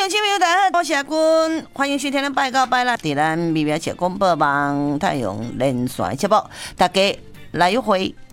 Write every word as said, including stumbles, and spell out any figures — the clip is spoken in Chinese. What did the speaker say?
众朋友，大家好，我是阿君，欢迎收听咱拜到拜六伫咱微微社广播网太阳连线节目，大家来一回